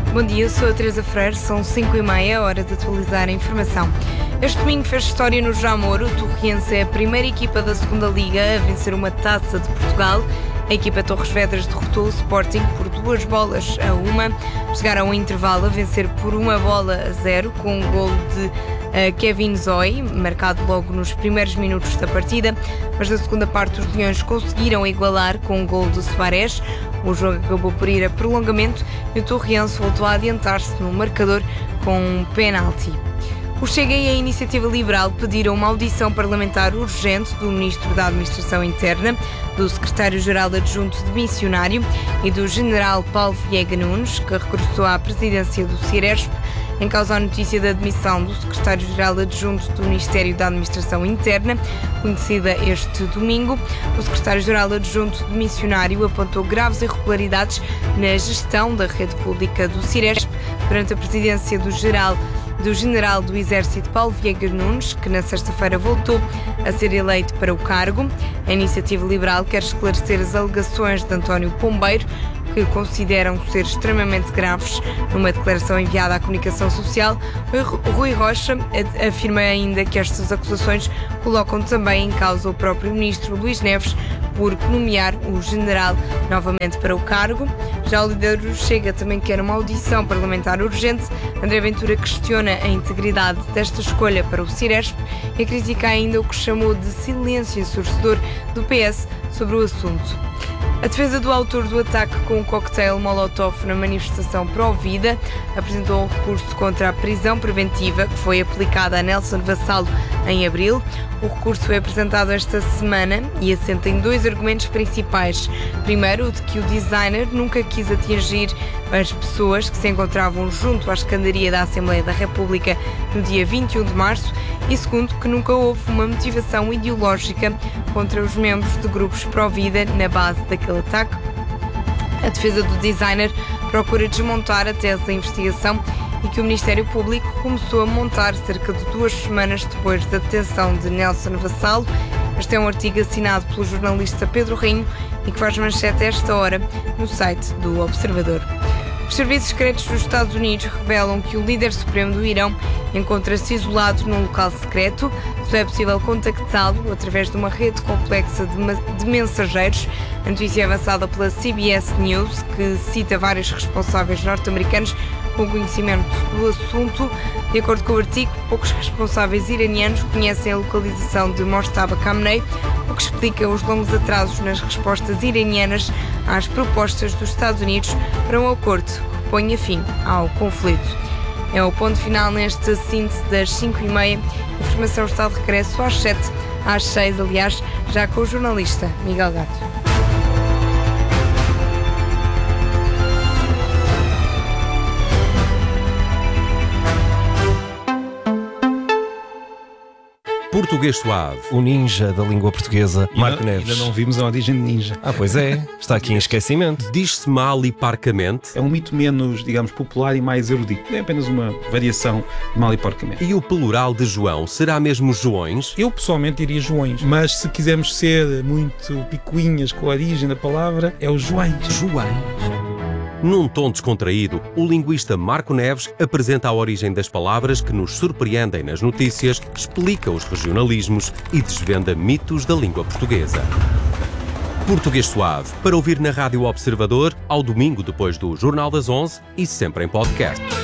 Bom dia, eu sou a Teresa Freire, são 5h30, hora de atualizar a informação. Este domingo fez história no Jamor. O Torriense é a primeira equipa da segunda Liga a vencer uma Taça de Portugal. A equipa Torres Vedras derrotou o Sporting por 2-1. Chegaram ao intervalo a vencer por 1-0 com um golo de Kevin Zoe, marcado logo nos primeiros minutos da partida, mas na segunda parte os Leões conseguiram igualar com um golo de Soares. O jogo acabou por ir a prolongamento e o Torriense voltou a adiantar-se no marcador com um penalti. O Chega e a Iniciativa Liberal pediram uma audição parlamentar urgente do Ministro da Administração Interna, do Secretário-Geral Adjunto de Missionário e do General Paulo Viega Nunes, que regressou à presidência do Ciresp, em causa a notícia da admissão do Secretário-Geral Adjunto do Ministério da Administração Interna, conhecida este domingo. O Secretário-Geral Adjunto de Missionário apontou graves irregularidades na gestão da rede pública do Ciresp durante a presidência do General do Exército Paulo Viega Nunes, que na sexta-feira voltou a ser eleito para o cargo. A Iniciativa Liberal quer esclarecer as alegações de António Pombeiro, que consideram ser extremamente graves. Numa declaração enviada à comunicação social, Rui Rocha afirma ainda que estas acusações colocam também em causa o próprio ministro Luís Neves por nomear o general novamente para o cargo. Já o líder do Chega também quer uma audição parlamentar urgente. André Ventura questiona a integridade desta escolha para o Ciresp e critica ainda o que chamou de silêncio ensurdecedor do PS sobre o assunto. A defesa do autor do ataque com o coquetel Molotov na manifestação pró-vida apresentou um recurso contra a prisão preventiva que foi aplicada a Nelson Vassalo em abril. O recurso foi apresentado esta semana e assenta em dois argumentos principais. Primeiro, o de que o designer nunca quis atingir as pessoas que se encontravam junto à escadaria da Assembleia da República no dia 21 de março e segundo, que nunca houve uma motivação ideológica contra os membros de grupos pró-vida na base daquele ataque. A defesa do designer procura desmontar a tese da investigação e que o Ministério Público começou a montar cerca de 2 semanas depois da detenção de Nelson Vassalo. Este é um artigo assinado pelo jornalista Pedro Rainho e que faz manchete a esta hora no site do Observador. Os serviços secretos dos Estados Unidos revelam que o líder supremo do Irão encontra-se isolado num local secreto. Só é possível contactá-lo através de uma rede complexa de mensageiros. A notícia é avançada pela CBS News, que cita vários responsáveis norte-americanos com conhecimento do assunto. De acordo com o artigo, poucos responsáveis iranianos conhecem a localização de Mojtaba Khamenei, o que explica os longos atrasos nas respostas iranianas às propostas dos Estados Unidos para um acordo que ponha fim ao conflito. É o ponto final neste síntese das 5h30. A informação está de regresso às 7, às 6, aliás, já com o jornalista Miguel Gato. Português Suave, o ninja da língua portuguesa, Marco Neves. Ainda não vimos a origem de ninja. Pois é, está aqui em esquecimento. Diz-se mal e parcamente. É um mito menos, digamos, popular e mais erudito. É apenas uma variação de mal e porcamente. E o plural de João será mesmo Joões? Eu pessoalmente diria Joões, mas se quisermos ser muito picuinhas com a origem da palavra, é o Joões. Joões. Num tom descontraído, o linguista Marco Neves apresenta a origem das palavras que nos surpreendem nas notícias, explica os regionalismos e desvenda mitos da língua portuguesa. Português Suave, para ouvir na Rádio Observador, ao domingo depois do Jornal das 11 e sempre em podcast.